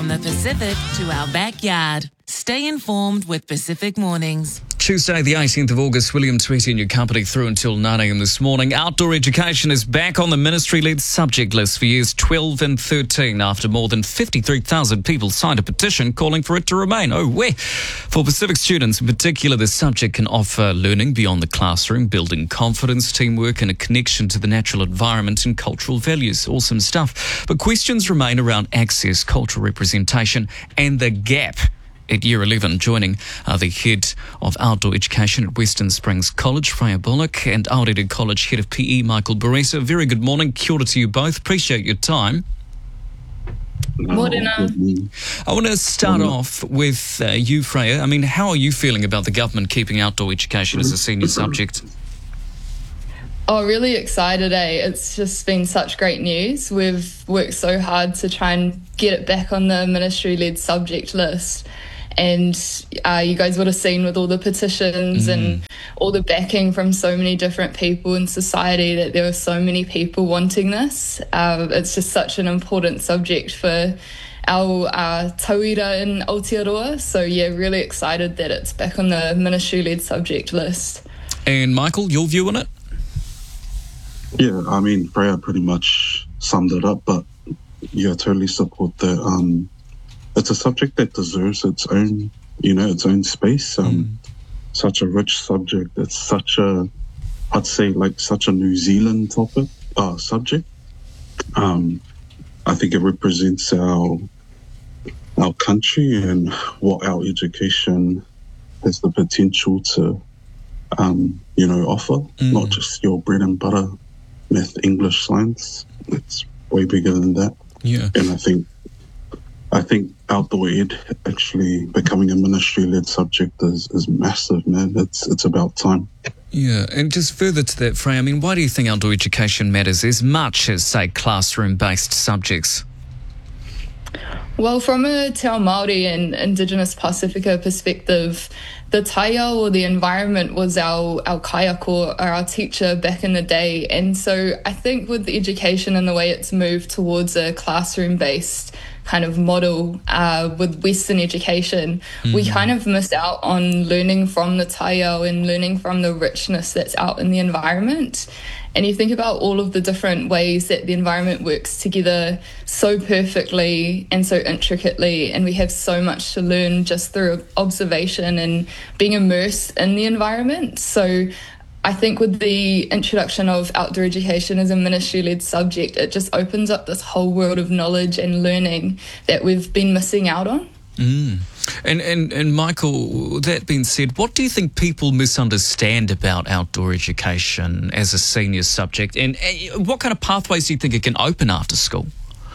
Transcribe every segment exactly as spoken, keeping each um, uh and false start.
From the Pacific to our backyard. Stay informed with Pacific Mornings. Tuesday, the eighteenth of August, William Tweety in your company through until nine a.m. this morning. Outdoor education is back on the ministry-led subject list for years twelve and thirteen after more than fifty-three thousand people signed a petition calling for it to remain. Oh, where? For Pacific students in particular, the subject can offer learning beyond the classroom, building confidence, teamwork and a connection to the natural environment and cultural values. Awesome stuff. But questions remain around access, cultural representation and the gap at Year eleven. Joining uh, the head of outdoor education at Western Springs College, Freya Bullock, and Aorere College head of P E, Michael Baresa. Very good morning. Kia ora to you both. Appreciate your time. Morena. I want to start off with uh, you, Freya. I mean, how are you feeling about the government keeping outdoor education as a senior subject? Oh, really excited, eh? It's just been such great news. We've worked so hard to try and get it back on the ministry-led subject list. And uh, you guys would have seen with all the petitions mm. and all the backing from so many different people in society that there were so many people wanting this. Uh, it's just such an important subject for our uh, tauira in Aotearoa. So, yeah, really excited that it's back on the ministry-led subject list. And, Michael, your view on it? Yeah, I mean, Freya pretty much summed it up, but yeah, totally support that. Um, it's a subject that deserves its own, you know, its own space. Um, mm. Such a rich subject. It's such a, I'd say, like such a New Zealand topic, uh, subject. Um, I think it represents our our country and what our education has the potential to, um, you know, offer. Mm. Not just your bread and butter math, English, science. It's way bigger than that. Yeah. And I think I think outdoor ed actually becoming a ministry-led subject is, is massive, man. It's it's about time. Yeah, and just further to that, Freya, I mean, why do you think outdoor education matters as much as, say, classroom-based subjects? Well, from a Te Ao Māori and Indigenous Pasifika perspective, the taiao or the environment was our, our kaiako or our teacher back in the day. And so I think with the education and the way it's moved towards a classroom-based kind of model uh, with Western education, mm. we kind of miss out on learning from the taiao and learning from the richness that's out in the environment. And you think about all of the different ways that the environment works together so perfectly and so intricately, and we have so much to learn just through observation and being immersed in the environment. So I think with the introduction of outdoor education as a ministry-led subject, it just opens up this whole world of knowledge and learning that we've been missing out on. Mm. And, and and Michael, that being said, what do you think people misunderstand about outdoor education as a senior subject, and uh, what kind of pathways do you think it can open after school?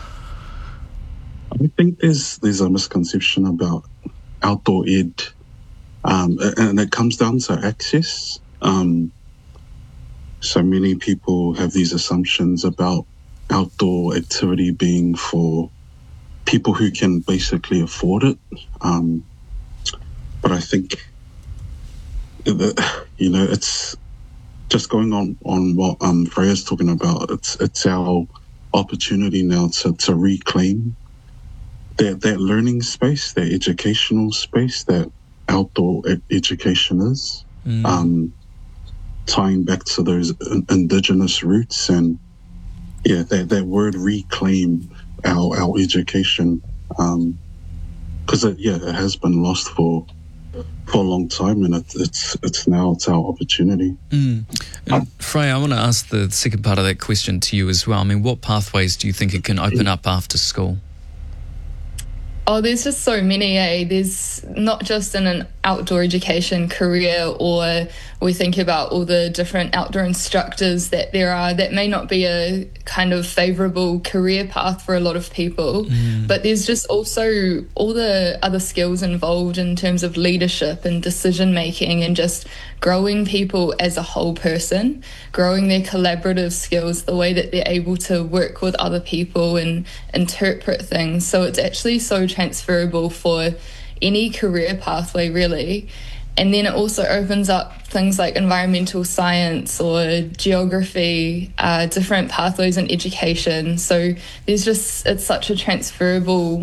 I think there's there's a misconception about outdoor ed, um, and it comes down to access. Um, so many people have these assumptions about outdoor activity being for people who can basically afford it. Um, but I think, that, you know, it's just going on, on what um, Freya's talking about. It's it's our opportunity now to, to reclaim that, that learning space, that educational space that outdoor ed- education is, mm. um, tying back to those in- indigenous roots. And yeah, that, that word reclaim our our education, um because it yeah it has been lost for for a long time, and it, it's it's now it's our opportunity. Mm. And Freya, I want to ask the second part of that question to you as well. I mean, what pathways do you think it can open up after school? Oh, there's just so many, eh? There's not just in an outdoor education career, or we think about all the different outdoor instructors that there are that may not be a kind of favourable career path for a lot of people. Mm. But there's just also all the other skills involved in terms of leadership and decision making and just growing people as a whole person, growing their collaborative skills, the way that they're able to work with other people and interpret things. So it's actually so transferable for any career pathway, really. And then it also opens up things like environmental science or geography, uh, different pathways in education. So there's just, it's such a transferable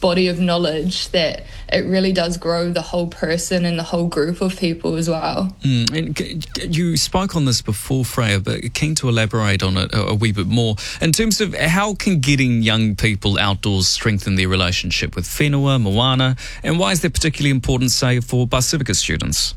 body of knowledge that it really does grow the whole person and the whole group of people as well. Mm, and you spoke on this before, Freya, but keen to elaborate on it a, a wee bit more. In terms of how can getting young people outdoors strengthen their relationship with whenua, moana, and why is that particularly important, say, for Pacifica students?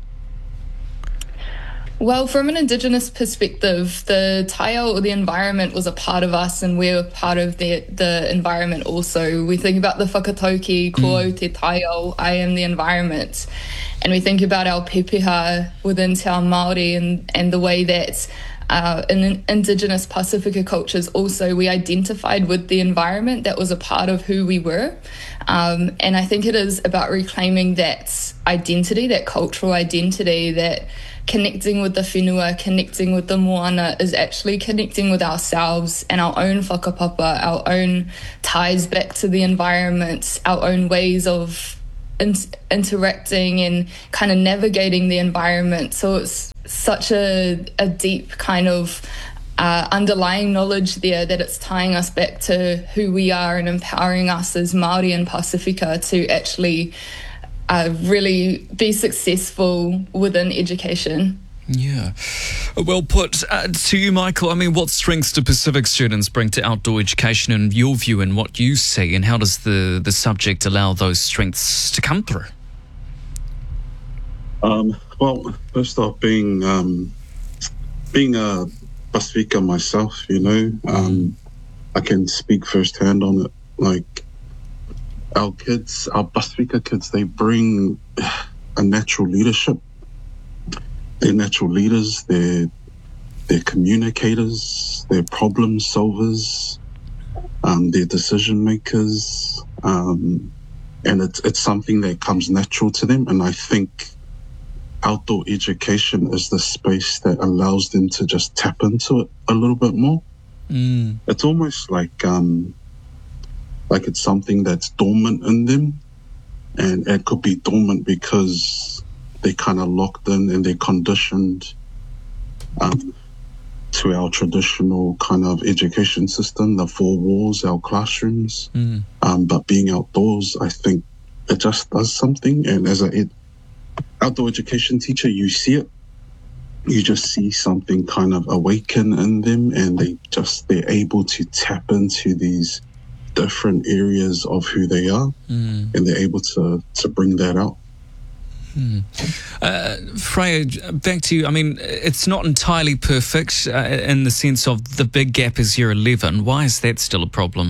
Well, from an Indigenous perspective, the taiao or the environment was a part of us, and we're part of the the environment also. We think about the whakatauki, ko te taiao, I am the environment. And we think about our pepeha within Te Ao Māori and, and the way that uh, in Indigenous Pacifica cultures also we identified with the environment that was a part of who we were. Um, and I think it is about reclaiming that identity, that cultural identity, that connecting with the whenua, connecting with the moana is actually connecting with ourselves and our own whakapapa, our own ties back to the environment, our own ways of in- interacting and kind of navigating the environment. So it's such a, a deep kind of uh, underlying knowledge there that it's tying us back to who we are and empowering us as Māori and Pacifica to actually Uh, really be successful within education. Yeah. Well put. Uh, to you, Michael, I mean, what strengths do Pacific students bring to outdoor education in your view and what you see, and how does the, the subject allow those strengths to come through? Um, well, first off, being um, being a Pacifica myself, you know, um, I can speak firsthand on it. Like, our kids, our Pacifica kids, they bring a natural leadership. They're natural leaders, they're, they're communicators, they're problem solvers, um, they're decision makers, um, and it's, it's something that comes natural to them. And I think outdoor education is the space that allows them to just tap into it a little bit more. Mm. It's almost like... Um, like it's something that's dormant in them, and it could be dormant because they're kind of locked in and they're conditioned um, to our traditional kind of education system, the four walls, our classrooms. Mm. Um, but being outdoors, I think it just does something. And as an outdoor education teacher, you see it. You just see something kind of awaken in them, and they just, they're able to tap into these different areas of who they are, mm. and they're able to, to bring that out. Mm. Uh, Freya, back to you. I mean, it's not entirely perfect uh, in the sense of the big gap is year eleven. Why is that still a problem?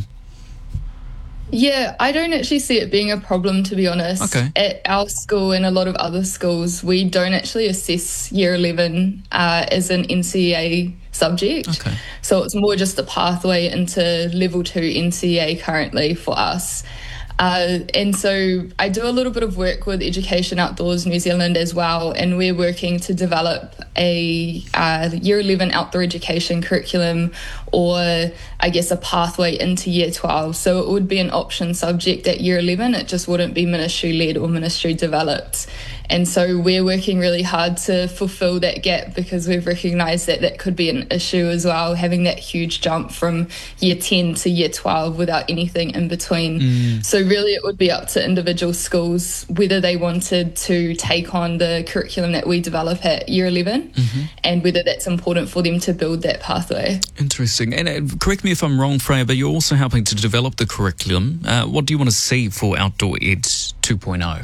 Yeah, I don't actually see it being a problem, to be honest. Okay. At our school and a lot of other schools, we don't actually assess year eleven uh, as an N C E A subject. Okay. So it's more just a pathway into level two N C E A currently for us. Uh, and so I do a little bit of work with Education Outdoors New Zealand as well, and we're working to develop a uh, year eleven outdoor education curriculum, or I guess a pathway into year twelve. So it would be an option subject at year eleven, it just wouldn't be ministry-led or ministry-developed. And so we're working really hard to fulfill that gap, because we've recognised that that could be an issue as well, having that huge jump from year ten to year twelve without anything in between. Mm. So really it would be up to individual schools whether they wanted to take on the curriculum that we develop at year eleven, mm-hmm. and whether that's important for them to build that pathway. Interesting. And uh, correct me if I'm wrong, Freya, but you're also helping to develop the curriculum. Uh, what do you want to see for Outdoor Ed two point oh?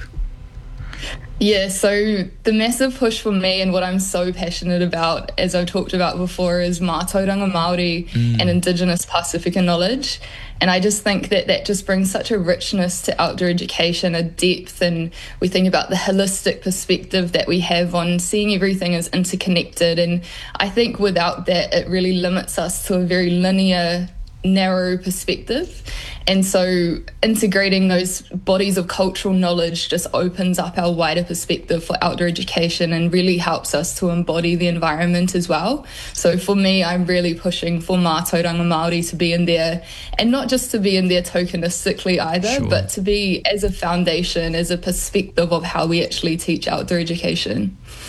Yeah, so the massive push for me and what I'm so passionate about, as I've talked about before, is mātauranga Māori mm. and Indigenous Pacifica knowledge. And I just think that that just brings such a richness to outdoor education, a depth, and we think about the holistic perspective that we have on seeing everything as interconnected. And I think without that, it really limits us to a very linear, narrow perspective. And so integrating those bodies of cultural knowledge just opens up our wider perspective for outdoor education and really helps us to embody the environment as well. So for me, I'm really pushing for mātauranga Māori to be in there, and not just to be in there tokenistically either, sure. but to be as a foundation, as a perspective of how we actually teach outdoor education.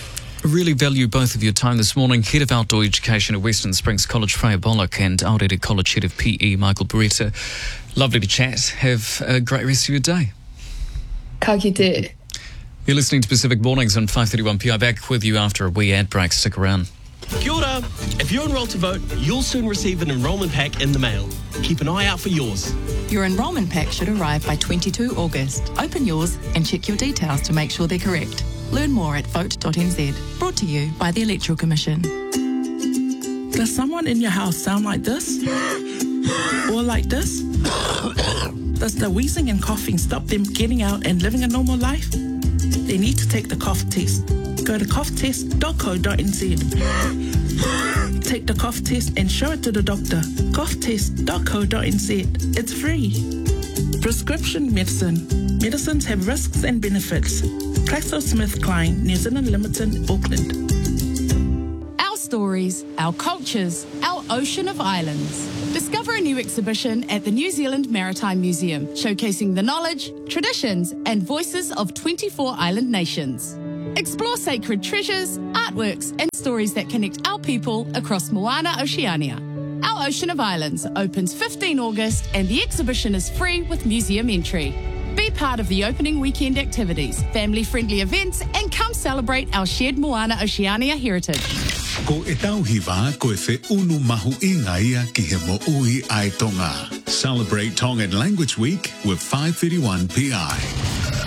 I really value both of your time this morning. Head of Outdoor Education at Western Springs College, Freya Bullock, and Aorere College Head of P E, Michael Beretta. Lovely to chat. Have a great rest of your day. Ka kite. You're listening to Pacific Mornings on five thirty-one P I. Back with you after a wee ad break. Stick around. Kia ora. If you're enrolled to vote, you'll soon receive an enrolment pack in the mail. Keep an eye out for yours. Your enrolment pack should arrive by the twenty-second of August. Open yours and check your details to make sure they're correct. Learn more at vote dot n z. Brought to you by the Electoral Commission. Does someone in your house sound like this? Or like this? Does the wheezing and coughing stop them getting out and living a normal life? They need to take the cough test. Go to cough test dot co dot n z. Take the cough test and show it to the doctor. cough test dot co dot n z. It's free. Prescription medicine. Medicines have risks and benefits. GlaxoSmithKline, New Zealand Limited, Auckland. Our stories, our cultures, our ocean of islands. Discover a new exhibition at the New Zealand Maritime Museum, showcasing the knowledge, traditions, and voices of twenty-four island nations. Explore sacred treasures, artworks, and stories that connect our people across Moana Oceania. Our Ocean of Islands opens the fifteenth of August, and the exhibition is free with museum entry. Be part of the opening weekend activities, family-friendly events, and come celebrate our shared Moana Oceania heritage. Ko e tauhiwa ko e whi unu mahu I ngā ia ki he mo'ui ai Tonga. Celebrate Tongan Language Week with five thirty-one P I.